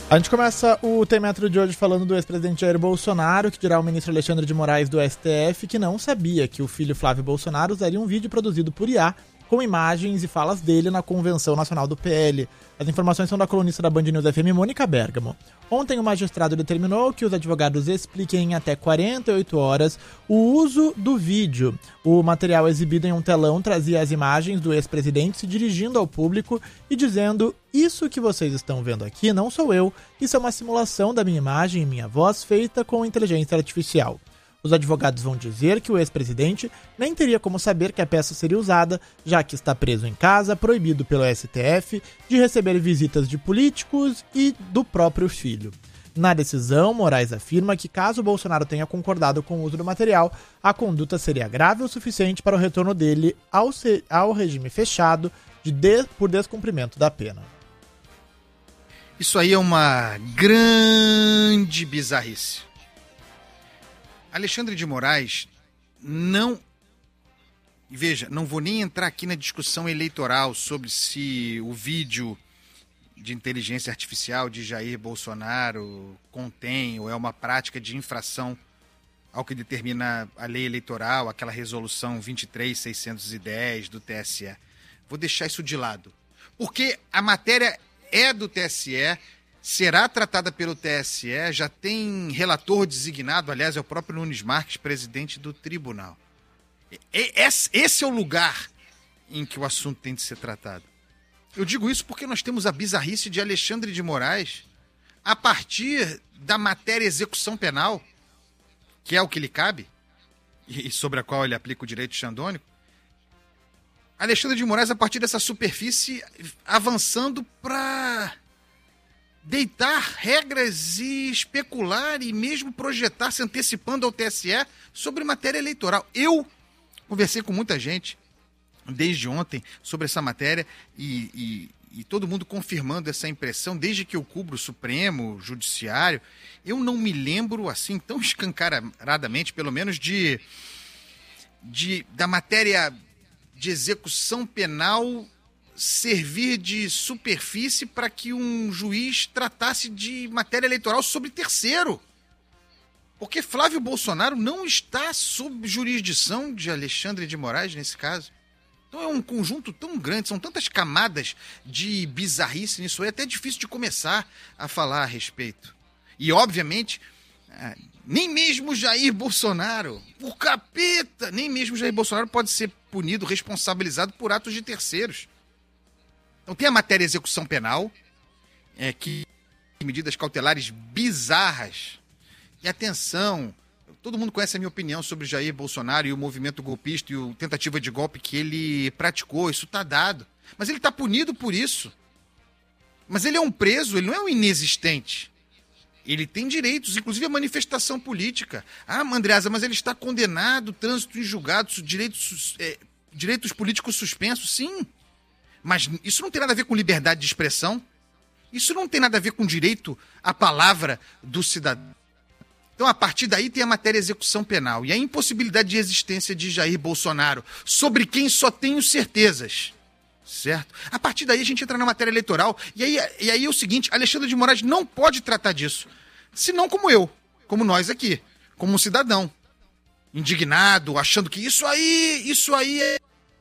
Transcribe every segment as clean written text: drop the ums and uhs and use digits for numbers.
A gente começa o Tem-Metro de hoje falando do ex-presidente Jair Bolsonaro, que dirá ao ministro Alexandre de Moraes do STF que não sabia que o filho Flávio Bolsonaro usaria um vídeo produzido por IA com imagens e falas dele na Convenção Nacional do PL. As informações são da colunista da Band News FM, Mônica Bergamo. Ontem o magistrado determinou que os advogados expliquem em até 48 horas o uso do vídeo. O material exibido em um telão trazia as imagens do ex-presidente se dirigindo ao público e dizendo: "Isso que vocês estão vendo aqui não sou eu, isso é uma simulação da minha imagem e minha voz feita com inteligência artificial." Os advogados vão dizer que o ex-presidente nem teria como saber que a peça seria usada, já que está preso em casa, proibido pelo STF de receber visitas de políticos e do próprio filho. Na decisão, Moraes afirma que caso Bolsonaro tenha concordado com o uso do material, a conduta seria grave o suficiente para o retorno dele ao regime fechado por descumprimento da pena. Isso aí é uma grande bizarrice. Alexandre de Moraes não... Veja, não vou nem entrar aqui na discussão eleitoral sobre se o vídeo de inteligência artificial de Jair Bolsonaro contém ou é uma prática de infração ao que determina a lei eleitoral, aquela resolução 23.610 do TSE. Vou deixar isso de lado. Porque a matéria é do TSE, será tratada pelo TSE, já tem relator designado, aliás, é o próprio Nunes Marques, presidente do tribunal. Esse é o lugar em que o assunto tem de ser tratado. Eu digo isso porque nós temos a bizarrice de Alexandre de Moraes, a partir da matéria execução penal, que é o que lhe cabe, e sobre a qual ele aplica o direito xandônico, Alexandre de Moraes, a partir dessa superfície, avançando para deitar regras e especular e mesmo projetar, se antecipando ao TSE sobre matéria eleitoral. Eu conversei com muita gente desde ontem sobre essa matéria e todo mundo confirmando essa impressão, desde que eu cubro o Supremo, o Judiciário. Eu não me lembro assim tão escancaradamente, pelo menos da matéria de execução penal servir de superfície para que um juiz tratasse de matéria eleitoral sobre terceiro. Porque Flávio Bolsonaro não está sob jurisdição de Alexandre de Moraes nesse caso. Então é um conjunto tão grande, são tantas camadas de bizarrice nisso, é até difícil de começar a falar a respeito. E, obviamente, nem mesmo Jair Bolsonaro, o capeta, nem mesmo Jair Bolsonaro pode ser punido, responsabilizado por atos de terceiros. Então tem a matéria execução penal, que medidas cautelares bizarras. E atenção, todo mundo conhece a minha opinião sobre Jair Bolsonaro e o movimento golpista e a tentativa de golpe que ele praticou, isso está dado. Mas ele está punido por isso. Mas ele é um preso, ele não é um inexistente. Ele tem direitos, inclusive a manifestação política. Ah, Andreasa, mas ele está condenado, trânsito em julgado, direitos políticos suspensos, sim. Mas isso não tem nada a ver com liberdade de expressão. Isso não tem nada a ver com direito à palavra do cidadão. Então, a partir daí, tem a matéria execução penal e a impossibilidade de existência de Jair Bolsonaro, sobre quem só tenho certezas. Certo? A partir daí, a gente entra na matéria eleitoral. E aí é o seguinte, Alexandre de Moraes não pode tratar disso. Senão como eu, como nós aqui, como um cidadão. Indignado, achando que isso aí é...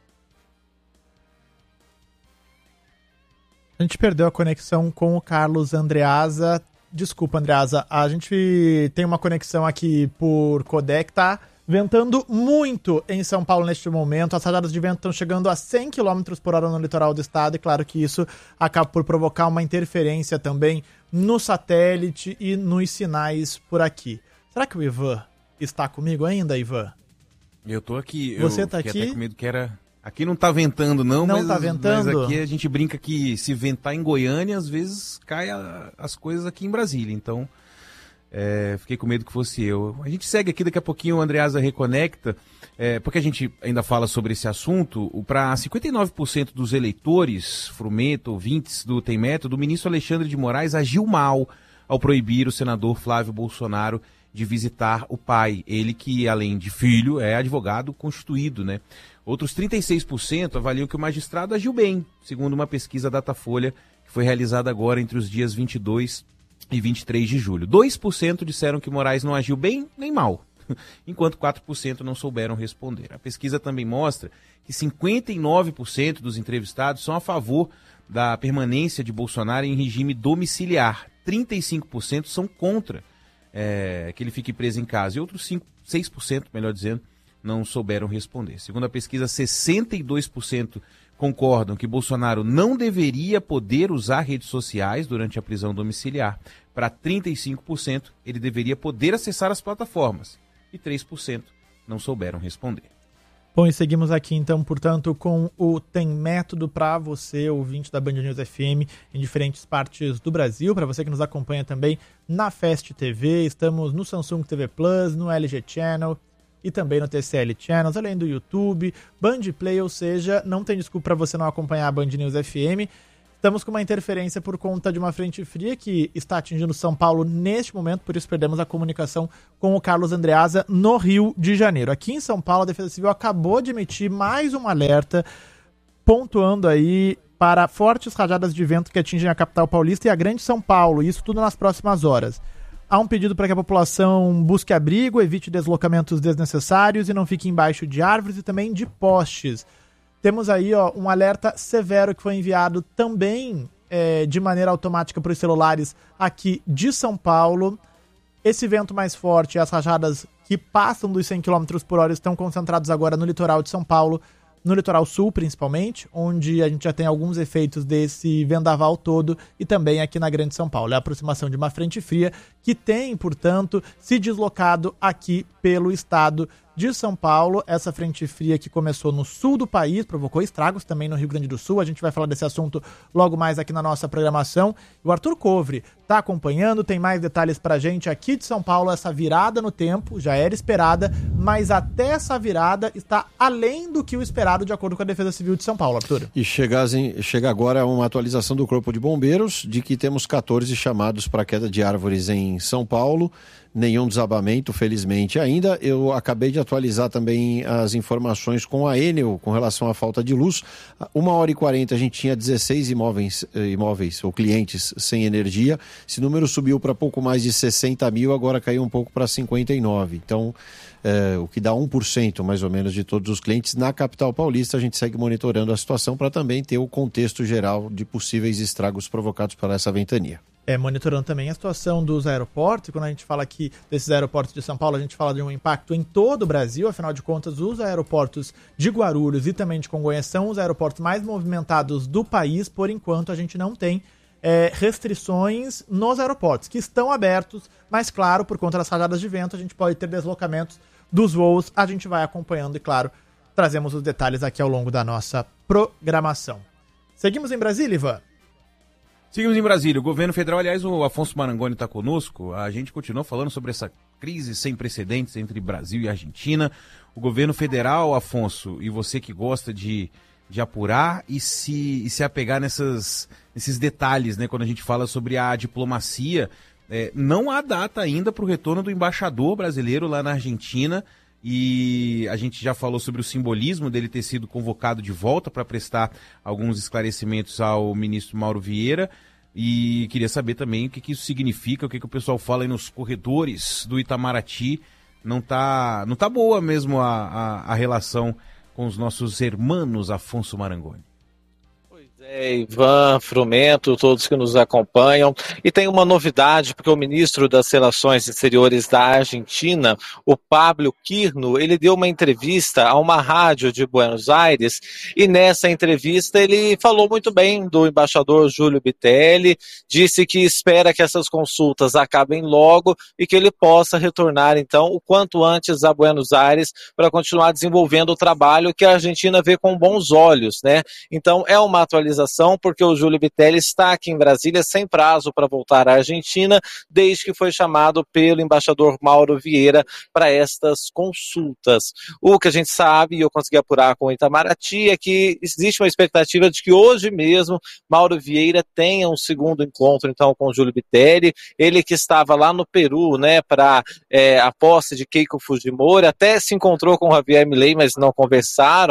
A gente perdeu a conexão com o Carlos Andreasa. Desculpa, Andreasa, a gente tem uma conexão aqui por codec, tá ventando muito em São Paulo neste momento. As rajadas de vento estão chegando a 100 km por hora no litoral do estado e claro que isso acaba por provocar uma interferência também no satélite e nos sinais por aqui. Será que o Ivan está comigo ainda, Ivan? Eu tô aqui. Você tá aqui? Até com medo que era... Aqui não tá ventando, não, mas, tá ventando? Mas aqui a gente brinca que se ventar em Goiânia, às vezes cai as coisas aqui em Brasília. Então, fiquei com medo que fosse eu. A gente segue aqui, daqui a pouquinho o Andreasa reconecta, porque a gente ainda fala sobre esse assunto. Para 59% dos eleitores, frumento, ouvintes do Tem-Metro, do ministro Alexandre de Moraes agiu mal ao proibir o senador Flávio Bolsonaro de visitar o pai. Ele que, além de filho, é advogado constituído, né? Outros 36% avaliam que o magistrado agiu bem, segundo uma pesquisa Datafolha que foi realizada agora entre os dias 22 e 23 de julho. 2% disseram que Moraes não agiu bem nem mal, enquanto 4% não souberam responder. A pesquisa também mostra que 59% dos entrevistados são a favor da permanência de Bolsonaro em regime domiciliar. 35% são contra que ele fique preso em casa. E outros 6%, melhor dizendo, não souberam responder. Segundo a pesquisa, 62% concordam que Bolsonaro não deveria poder usar redes sociais durante a prisão domiciliar. Para 35%, ele deveria poder acessar as plataformas. E 3% não souberam responder. Bom, e seguimos aqui então, portanto, com o Tem Método para você, ouvinte da Band News FM, em diferentes partes do Brasil. Para você que nos acompanha também na Fast TV, estamos no Samsung TV Plus, no LG Channel e também no TCL Channels, além do YouTube, Band Play, ou seja, não tem desculpa para você não acompanhar a Band News FM. Estamos com uma interferência por conta de uma frente fria que está atingindo São Paulo neste momento, por isso perdemos a comunicação com o Carlos Andreasa no Rio de Janeiro. Aqui em São Paulo, a Defesa Civil acabou de emitir mais um alerta, pontuando aí para fortes rajadas de vento que atingem a capital paulista e a Grande São Paulo, isso tudo nas próximas horas. Há um pedido para que a população busque abrigo, evite deslocamentos desnecessários e não fique embaixo de árvores e também de postes. Temos aí um alerta severo que foi enviado também de maneira automática para os celulares aqui de São Paulo. Esse vento mais forte e as rajadas que passam dos 100 km por hora estão concentrados agora no litoral de São Paulo, no litoral sul principalmente, onde a gente já tem alguns efeitos desse vendaval todo, e também aqui na Grande São Paulo. É a aproximação de uma frente fria que tem, portanto, se deslocado aqui pelo estado de São Paulo. Essa frente fria que começou no sul do país, provocou estragos também no Rio Grande do Sul. A gente vai falar desse assunto logo mais aqui na nossa programação. O Arthur Covre está acompanhando, tem mais detalhes pra gente aqui de São Paulo. Essa virada no tempo já era esperada, mas até essa virada está além do que o esperado, de acordo com a Defesa Civil de São Paulo, Arthur. E chega agora uma atualização do Corpo de Bombeiros de que temos 14 chamados para queda de árvores em São Paulo. Nenhum desabamento, felizmente, ainda. Eu acabei de atualizar também as informações com a Enel com relação à falta de luz. 1h40 a gente tinha 16 imóveis ou clientes sem energia. Esse número subiu para pouco mais de 60 mil, agora caiu um pouco para 59. Então, o que dá 1% mais ou menos de todos os clientes na capital paulista. A gente segue monitorando a situação para também ter o contexto geral de possíveis estragos provocados por essa ventania. Monitorando também a situação dos aeroportos. Quando a gente fala aqui desses aeroportos de São Paulo, a gente fala de um impacto em todo o Brasil. Afinal de contas, os aeroportos de Guarulhos e também de Congonhas são os aeroportos mais movimentados do país. Por enquanto, a gente não tem restrições nos aeroportos, que estão abertos, mas claro, por conta das rajadas de vento, a gente pode ter deslocamentos dos voos. A gente vai acompanhando e, claro, trazemos os detalhes aqui ao longo da nossa programação. Seguimos em Brasília, Ivan? Seguimos em Brasília. O governo federal, aliás, o Afonso Marangoni está conosco. A gente continua falando sobre essa crise sem precedentes entre Brasil e Argentina. O governo federal, Afonso, e você que gosta de apurar e se apegar nesses detalhes, né, quando a gente fala sobre a diplomacia, não há data ainda para o retorno do embaixador brasileiro lá na Argentina. E a gente já falou sobre o simbolismo dele ter sido convocado de volta para prestar alguns esclarecimentos ao ministro Mauro Vieira. E queria saber também o que isso significa, o que o pessoal fala aí nos corredores do Itamaraty. Não tá boa mesmo a relação com os nossos irmãos, Afonso Marangoni. Ivan, Frumento, todos que nos acompanham. E tem uma novidade, porque o ministro das Relações Exteriores da Argentina, o Pablo Quirno, ele deu uma entrevista a uma rádio de Buenos Aires, e nessa entrevista ele falou muito bem do embaixador Júlio Bitelli, disse que espera que essas consultas acabem logo e que ele possa retornar, então, o quanto antes a Buenos Aires para continuar desenvolvendo o trabalho que a Argentina vê com bons olhos, né? Então, é uma atualização, porque o Júlio Bitelli está aqui em Brasília sem prazo para voltar à Argentina, desde que foi chamado pelo embaixador Mauro Vieira para estas consultas. O que a gente sabe, e eu consegui apurar com o Itamaraty, é que existe uma expectativa de que hoje mesmo Mauro Vieira tenha um segundo encontro, então, com o Júlio Bitelli, ele que estava lá no Peru, né, para a posse de Keiko Fujimori, até se encontrou com o Javier Milei, mas não conversaram.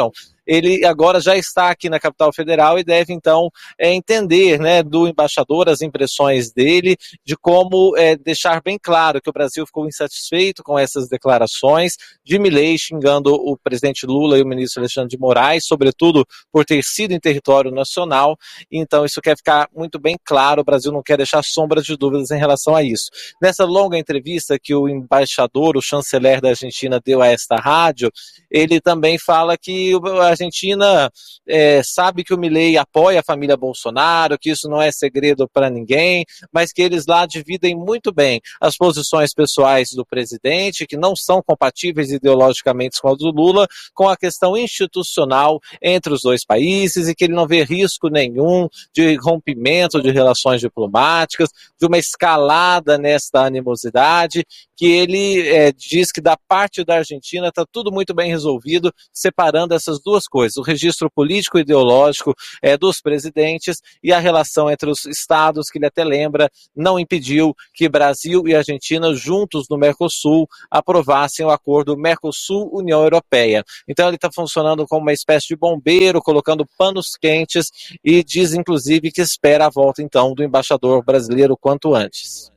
ele agora já está aqui na capital federal e deve então entender, né, do embaixador as impressões dele, de como deixar bem claro que o Brasil ficou insatisfeito com essas declarações de Milei xingando o presidente Lula e o ministro Alexandre de Moraes, sobretudo por ter sido em território nacional. Então isso quer ficar muito bem claro, o Brasil não quer deixar sombras de dúvidas em relação a isso. Nessa longa entrevista que o embaixador, o chanceler da Argentina deu a esta rádio, ele também fala que a Argentina sabe que o Milei apoia a família Bolsonaro, que isso não é segredo para ninguém, mas que eles lá dividem muito bem as posições pessoais do presidente, que não são compatíveis ideologicamente com a do Lula, com a questão institucional entre os dois países, e que ele não vê risco nenhum de rompimento de relações diplomáticas, de uma escalada nesta animosidade, que ele diz que da parte da Argentina está tudo muito bem resolvido, separando essas duas coisas, o registro político e ideológico dos presidentes e a relação entre os estados, que ele até lembra, não impediu que Brasil e Argentina, juntos no Mercosul, aprovassem o acordo Mercosul-União Europeia. Então ele está funcionando como uma espécie de bombeiro, colocando panos quentes, e diz inclusive que espera a volta então do embaixador brasileiro quanto antes.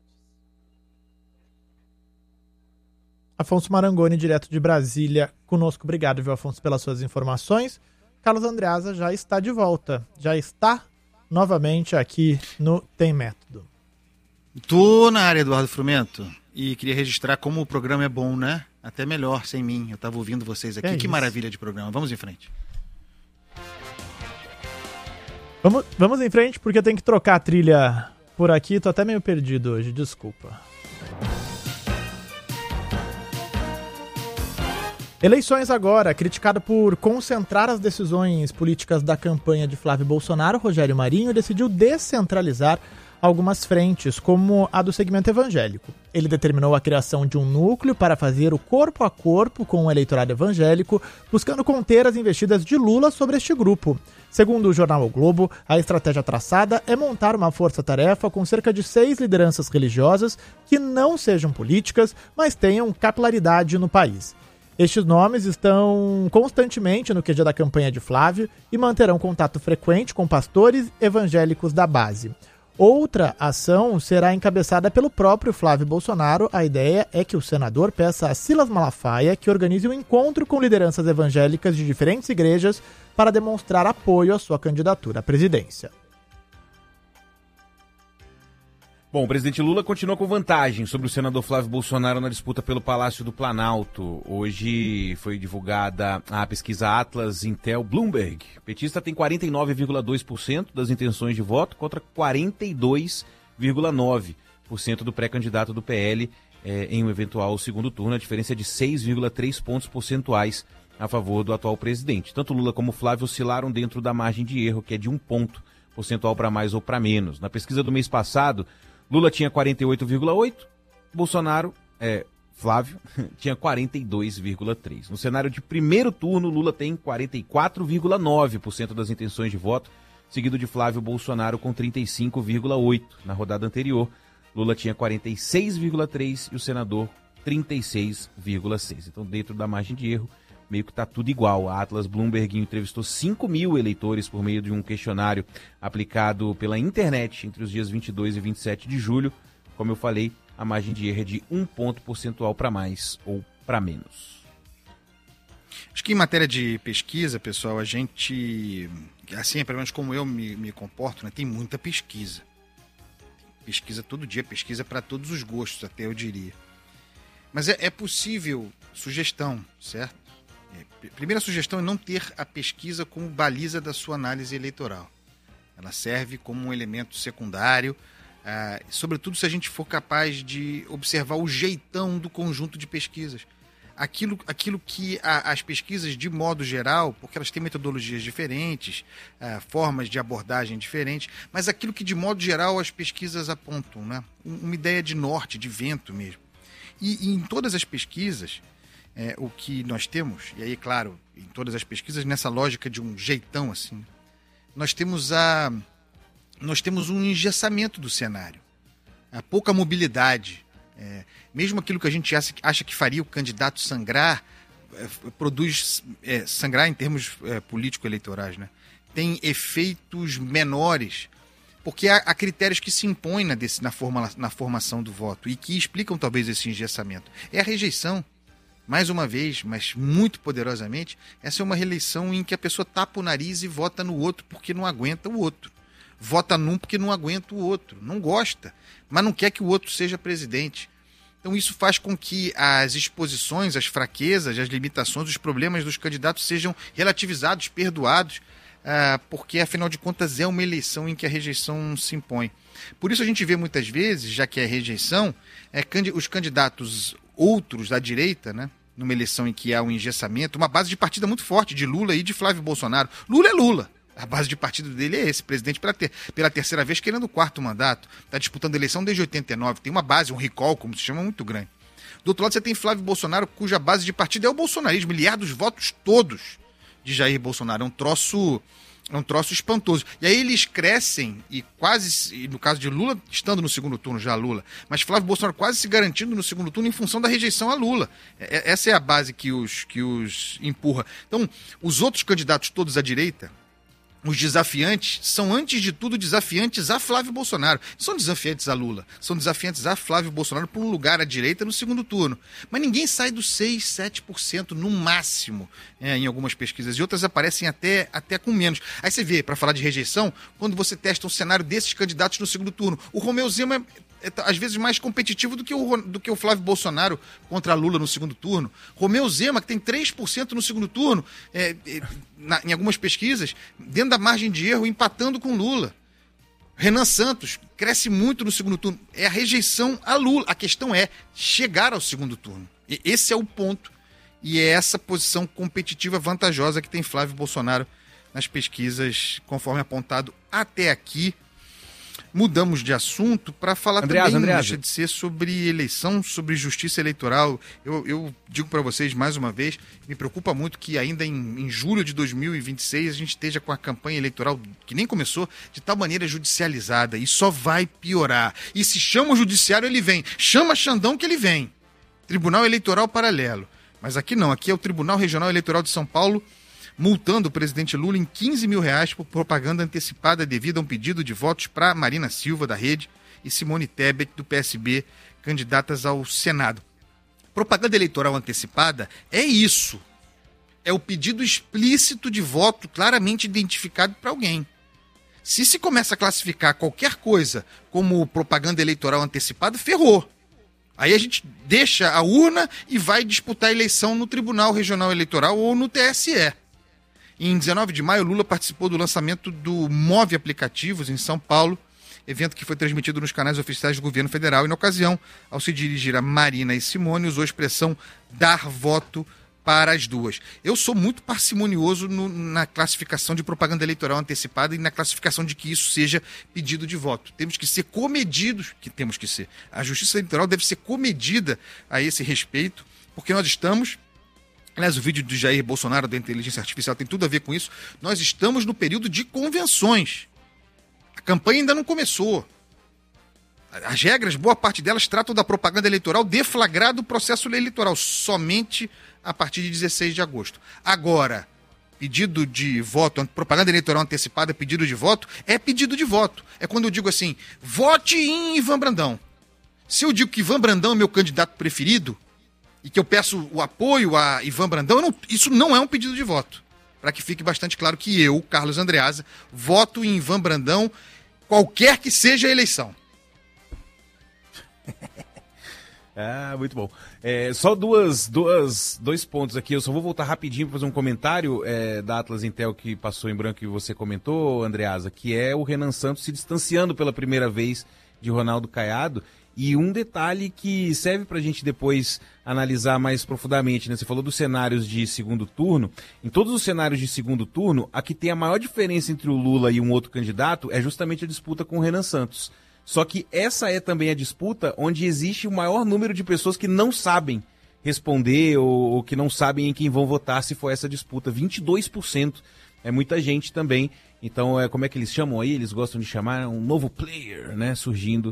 Afonso Marangoni, direto de Brasília, conosco. Obrigado, viu, Afonso, pelas suas informações. Carlos Andreasa já está de volta, já está novamente aqui no Tem Método. Tô na área, Eduardo Frumento, e queria registrar como o programa é bom, né? Até melhor sem mim, eu estava ouvindo vocês aqui, que maravilha de programa. Vamos em frente. Vamos em frente, porque eu tenho que trocar a trilha por aqui, tô até meio perdido hoje, desculpa. Eleições agora. Criticado por concentrar as decisões políticas da campanha de Flávio Bolsonaro, Rogério Marinho decidiu descentralizar algumas frentes, como a do segmento evangélico. Ele determinou a criação de um núcleo para fazer o corpo a corpo com o eleitorado evangélico, buscando conter as investidas de Lula sobre este grupo. Segundo o jornal O Globo, a estratégia traçada é montar uma força-tarefa com cerca de 6 lideranças religiosas que não sejam políticas, mas tenham capilaridade no país. Estes nomes estão constantemente no QG da campanha de Flávio e manterão contato frequente com pastores evangélicos da base. Outra ação será encabeçada pelo próprio Flávio Bolsonaro. A ideia é que o senador peça a Silas Malafaia que organize um encontro com lideranças evangélicas de diferentes igrejas para demonstrar apoio à sua candidatura à presidência. Bom, o presidente Lula continua com vantagem sobre o senador Flávio Bolsonaro na disputa pelo Palácio do Planalto. Hoje foi divulgada a pesquisa Atlas Intel Bloomberg. O petista tem 49,2% das intenções de voto contra 42,9% do pré-candidato do PL em um eventual segundo turno. A diferença é de 6,3 pontos percentuais a favor do atual presidente. Tanto Lula como Flávio oscilaram dentro da margem de erro, que é de 1 ponto percentual para mais ou para menos. Na pesquisa do mês passado, Lula tinha 48,8%, Flávio, tinha 42,3%. No cenário de primeiro turno, Lula tem 44,9% das intenções de voto, seguido de Flávio Bolsonaro com 35,8%. Na rodada anterior, Lula tinha 46,3% e o senador 36,6%. Então, dentro da margem de erro, meio que está tudo igual. A Atlas Bloomberg entrevistou 5 mil eleitores por meio de um questionário aplicado pela internet entre os dias 22 e 27 de julho. Como eu falei, a margem de erro é de 1 ponto percentual para mais ou para menos. Acho que em matéria de pesquisa, pessoal, a gente, assim, pelo menos como eu me comporto, né, tem muita pesquisa. Pesquisa todo dia, pesquisa para todos os gostos, até eu diria. Mas é possível sugestão, certo? Primeira sugestão é não ter a pesquisa como baliza da sua análise eleitoral. Ela serve como um elemento secundário, sobretudo se a gente for capaz de observar o jeitão do conjunto de pesquisas. Aquilo que as pesquisas, de modo geral, porque elas têm metodologias diferentes, formas de abordagem diferentes, mas aquilo que, de modo geral, as pesquisas apontam, né? Uma ideia de norte, de vento mesmo. E em todas as pesquisas, o que nós temos, e aí, claro, em todas as pesquisas, nessa lógica de um jeitão assim, nós temos um engessamento do cenário, a pouca mobilidade. Mesmo aquilo que a gente acha que faria o candidato sangrar, produz sangrar em termos político-eleitorais, né? Tem efeitos menores, porque há critérios que se impõem na formação do voto e que explicam talvez esse engessamento. É a rejeição. Mais uma vez, mas muito poderosamente, essa é uma reeleição em que a pessoa tapa o nariz e vota no outro porque não aguenta o outro. Vota num porque não aguenta o outro. Não gosta, mas não quer que o outro seja presidente. Então isso faz com que as exposições, as fraquezas, as limitações, os problemas dos candidatos sejam relativizados, perdoados, porque afinal de contas é uma eleição em que a rejeição se impõe. Por isso a gente vê muitas vezes, já que é rejeição, os candidatos outros da direita, né, numa eleição em que há um engessamento, uma base de partida muito forte de Lula e de Flávio Bolsonaro. Lula é Lula. A base de partido dele é esse, presidente pela terceira vez, querendo o 4º mandato. Está disputando a eleição desde 89. Tem uma base, um recall, como se chama, muito grande. Do outro lado, você tem Flávio Bolsonaro, cuja base de partido é o bolsonarismo. Ele herda os votos todos de Jair Bolsonaro. É um troço espantoso. E aí eles crescem e quase, no caso de Lula, estando no segundo turno já Lula, mas Flávio Bolsonaro quase se garantindo no segundo turno em função da rejeição a Lula. Essa é a base que os empurra. Então, os outros candidatos todos à direita, os desafiantes, são antes de tudo desafiantes a Flávio Bolsonaro. São desafiantes a Lula, são desafiantes a Flávio Bolsonaro por um lugar à direita no segundo turno. Mas ninguém sai dos 6%, 7% no máximo em algumas pesquisas. E outras aparecem até com menos. Aí você vê, para falar de rejeição, quando você testa um cenário desses candidatos no segundo turno. O Romeu Zema é às vezes mais competitivo do que o Flávio Bolsonaro contra Lula no segundo turno. Romeu Zema, que tem 3% no segundo turno, em algumas pesquisas, dentro da margem de erro, empatando com Lula. Renan Santos cresce muito no segundo turno. É a rejeição a Lula. A questão é chegar ao segundo turno. E esse é o ponto. E é essa posição competitiva vantajosa que tem Flávio Bolsonaro nas pesquisas, conforme apontado até aqui. Mudamos de assunto para falar também, deixa de ser sobre eleição, sobre justiça eleitoral. Eu digo para vocês mais uma vez, me preocupa muito que ainda em julho de 2026 a gente esteja com a campanha eleitoral, que nem começou, de tal maneira judicializada, e só vai piorar. E se chama o judiciário, ele vem. Chama Xandão que ele vem. Tribunal Eleitoral Paralelo. Mas aqui não, aqui é o Tribunal Regional Eleitoral de São Paulo, multando o presidente Lula em R$15 mil por propaganda antecipada devido a um pedido de votos para Marina Silva, da Rede, e Simone Tebet, do PSB, candidatas ao Senado. Propaganda eleitoral antecipada é isso. É o pedido explícito de voto claramente identificado para alguém. Se começa a classificar qualquer coisa como propaganda eleitoral antecipada, ferrou. Aí a gente deixa a urna e vai disputar a eleição no Tribunal Regional Eleitoral ou no TSE. Em 19 de maio, Lula participou do lançamento do Move Aplicativos em São Paulo, evento que foi transmitido nos canais oficiais do governo federal e, na ocasião, ao se dirigir a Marina e Simone, usou a expressão dar voto para as duas. Eu sou muito parcimonioso na classificação de propaganda eleitoral antecipada e na classificação de que isso seja pedido de voto. Temos que ser comedidos, A justiça eleitoral deve ser comedida a esse respeito, porque nós estamos... Aliás, o vídeo do Jair Bolsonaro da inteligência artificial tem tudo a ver com isso. Nós estamos no período de convenções. A campanha ainda não começou. As regras, boa parte delas, tratam da propaganda eleitoral deflagrado o processo eleitoral, somente a partir de 16 de agosto. Agora, pedido de voto, propaganda eleitoral antecipada, pedido de voto, é pedido de voto. É quando eu digo assim, vote em Ivan Brandão. Se eu digo que Ivan Brandão é meu candidato preferido, e que eu peço o apoio a Ivan Brandão, isso não é um pedido de voto. Para que fique bastante claro que eu, Carlos Andreasa, voto em Ivan Brandão, qualquer que seja a eleição. Muito bom. Só dois pontos aqui. Eu só vou voltar rapidinho para fazer um comentário da Atlas Intel que passou em branco e você comentou, Andreasa, que é o Renan Santos se distanciando pela primeira vez de Ronaldo Caiado. E um detalhe que serve para a gente depois analisar mais profundamente, né? Você falou dos cenários de segundo turno. Em todos os cenários de segundo turno, a que tem a maior diferença entre o Lula e um outro candidato é justamente a disputa com o Renan Santos. Só que essa é também a disputa onde existe o maior número de pessoas que não sabem responder ou que não sabem em quem vão votar se for essa disputa. 22%. É muita gente também Então, como é que eles chamam aí? Eles gostam de chamar um novo player, né? Surgindo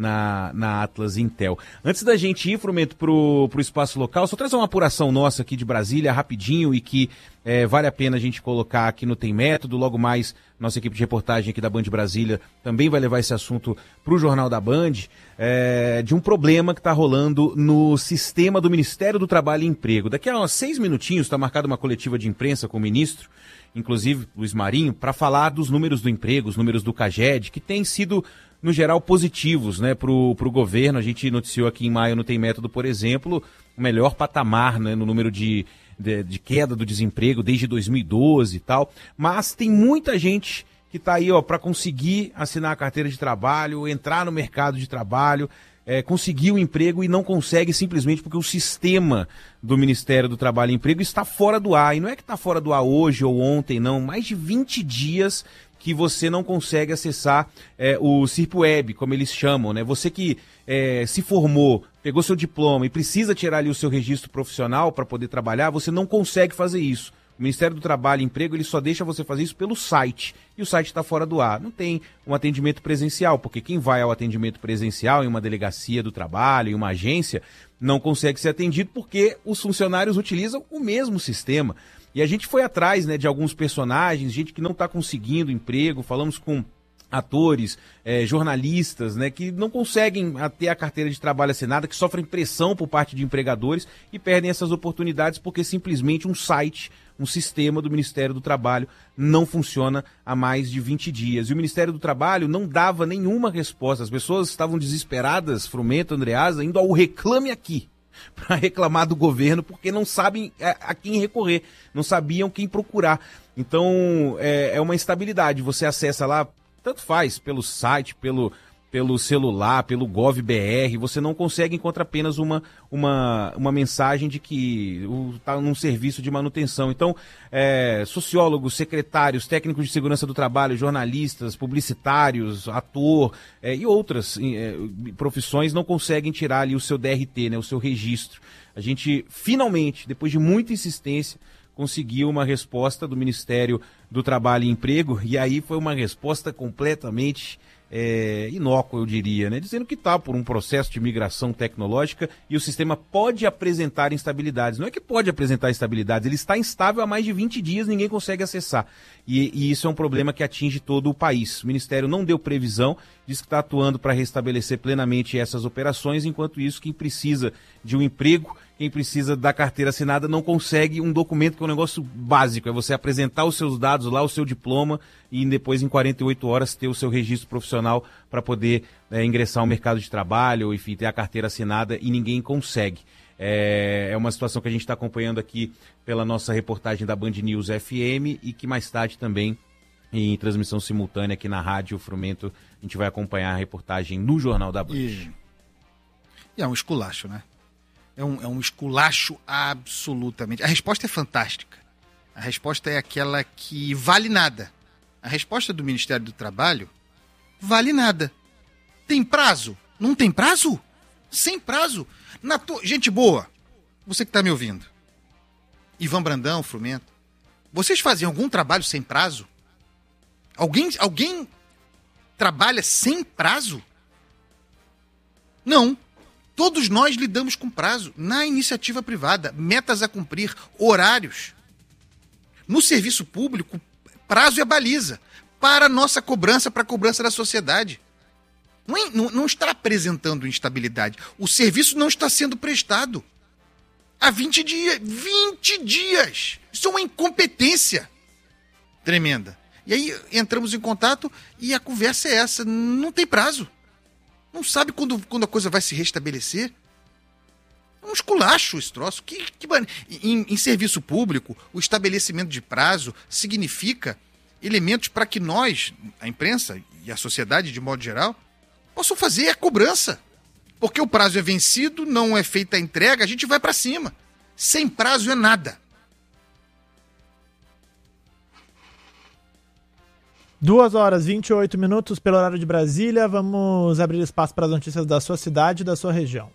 na Atlas Intel. Antes da gente ir, Frumento, pro espaço local, só trazer uma apuração nossa aqui de Brasília, rapidinho, e que vale a pena a gente colocar aqui no Tem Método. Logo mais, nossa equipe de reportagem aqui da Band Brasília também vai levar esse assunto pro Jornal da Band, de um problema que está rolando no sistema do Ministério do Trabalho e Emprego. Daqui a uns 6 minutinhos está marcada uma coletiva de imprensa com o ministro, inclusive Luiz Marinho, para falar dos números do emprego, os números do CAGED, que têm sido, no geral, positivos, né, pro governo. A gente noticiou aqui em maio no Tem Método, por exemplo, o melhor patamar, né, no número de queda do desemprego desde 2012 e tal. Mas tem muita gente que está aí, para conseguir assinar a carteira de trabalho, entrar no mercado de trabalho, conseguir o emprego e não consegue simplesmente porque o sistema do Ministério do Trabalho e Emprego está fora do ar. E não é que está fora do ar hoje ou ontem, não. Mais de 20 dias que você não consegue acessar o Sirpweb, como eles chamam, né? Você que se formou, pegou seu diploma e precisa tirar ali o seu registro profissional para poder trabalhar, você não consegue fazer isso. O Ministério do Trabalho e Emprego, ele só deixa você fazer isso pelo site, e o site está fora do ar. Não tem um atendimento presencial, porque quem vai ao atendimento presencial em uma delegacia do trabalho, em uma agência, não consegue ser atendido porque os funcionários utilizam o mesmo sistema. E a gente foi atrás, né, de alguns personagens, gente que não está conseguindo emprego, falamos com atores, jornalistas, né, que não conseguem ter a carteira de trabalho assinada, que sofrem pressão por parte de empregadores e perdem essas oportunidades porque simplesmente um site, um sistema do Ministério do Trabalho não funciona há mais de 20 dias. E o Ministério do Trabalho não dava nenhuma resposta. As pessoas estavam desesperadas, Frumento, Andreasa, indo ao Reclame Aqui para reclamar do governo, porque não sabem a quem recorrer, não sabiam quem procurar. Então, é uma instabilidade. Você acessa lá, tanto faz, pelo site, pelo celular, pelo GovBR, você não consegue encontrar apenas uma mensagem de que está num serviço de manutenção. Então, sociólogos, secretários, técnicos de segurança do trabalho, jornalistas, publicitários, ator e outras profissões não conseguem tirar ali o seu DRT, né, o seu registro. A gente, finalmente, depois de muita insistência, conseguiu uma resposta do Ministério do Trabalho e Emprego, e aí foi uma resposta completamente inócua, eu diria, né? Dizendo que está por um processo de migração tecnológica e o sistema pode apresentar instabilidades. Não é que pode apresentar instabilidades, ele está instável há mais de 20 dias, ninguém consegue acessar. E isso é um problema que atinge todo o país. O Ministério não deu previsão, diz que está atuando para restabelecer plenamente essas operações, enquanto isso, quem precisa de um emprego, quem precisa da carteira assinada não consegue um documento que é um negócio básico, é você apresentar os seus dados lá, o seu diploma, e depois em 48 horas ter o seu registro profissional para poder ingressar ao mercado de trabalho, enfim, ter a carteira assinada, e ninguém consegue. É uma situação que a gente está acompanhando aqui pela nossa reportagem da Band News FM e que mais tarde também em transmissão simultânea aqui na Rádio Frumento a gente vai acompanhar a reportagem no Jornal da Band. E é um esculacho, né? É um esculacho absolutamente. A resposta é fantástica. A resposta é aquela que vale nada. A resposta do Ministério do Trabalho vale nada. Tem prazo? Não tem prazo? Sem prazo. Gente boa, você que está me ouvindo, Ivan Brandão, Frumento, vocês fazem algum trabalho sem prazo? Alguém trabalha sem prazo? Não. Todos nós lidamos com prazo na iniciativa privada, metas a cumprir, horários. No serviço público, prazo é baliza para a nossa cobrança, para a cobrança da sociedade. Não está apresentando instabilidade. O serviço não está sendo prestado. Há 20 dias. 20 dias! Isso é uma incompetência tremenda. E aí entramos em contato e a conversa é essa. Não tem prazo. Não sabe quando a coisa vai se restabelecer. É um esculacho esse troço. Em serviço público, o estabelecimento de prazo significa elementos para que nós, a imprensa e a sociedade de modo geral, possam fazer a cobrança. Porque o prazo é vencido, não é feita a entrega, a gente vai para cima. Sem prazo é nada. 2h28 pelo horário de Brasília. Vamos abrir espaço para as notícias da sua cidade e da sua região.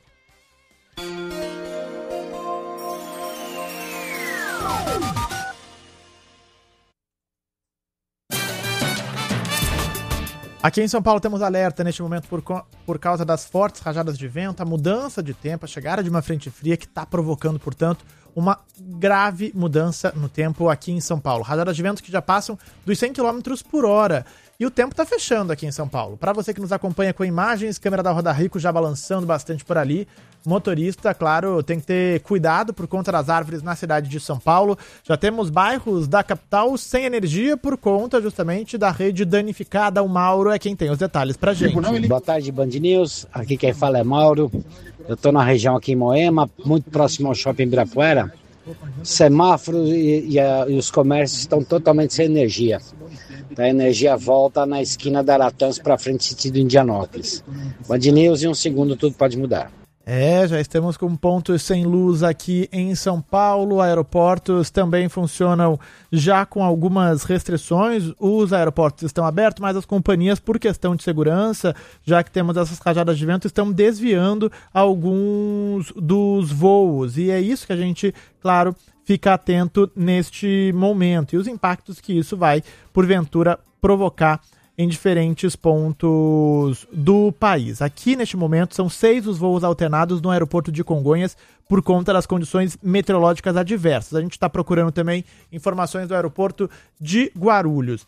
Aqui em São Paulo temos alerta neste momento por causa das fortes rajadas de vento, a mudança de tempo, a chegada de uma frente fria que está provocando, portanto, uma grave mudança no tempo aqui em São Paulo. Rajadas de vento que já passam dos 100 km por hora. E o tempo está fechando aqui em São Paulo. Para você que nos acompanha com imagens, câmera da Roda Rico já balançando bastante por ali. Motorista, claro, tem que ter cuidado por conta das árvores na cidade de São Paulo. Já temos bairros da capital sem energia por conta justamente da rede danificada. O Mauro é quem tem os detalhes pra gente. Boa tarde, Band News. Aqui quem fala é Mauro. Eu estou na região aqui em Moema, muito próximo ao Shopping Ibirapuera. Semáforos e os comércios estão totalmente sem energia. A energia volta na esquina da Aratãs para frente, sentido Indianópolis. Band News, em um segundo tudo pode mudar. Já estamos com pontos sem luz aqui em São Paulo. Aeroportos também funcionam já com algumas restrições. Os aeroportos estão abertos, mas as companhias, por questão de segurança, já que temos essas rajadas de vento, estão desviando alguns dos voos. E é isso que a gente, claro, fica atento neste momento. E os impactos que isso vai, porventura, provocar em diferentes pontos do país. Aqui, neste momento, são 6 os voos alternados no aeroporto de Congonhas por conta das condições meteorológicas adversas. A gente está procurando também informações do aeroporto de Guarulhos.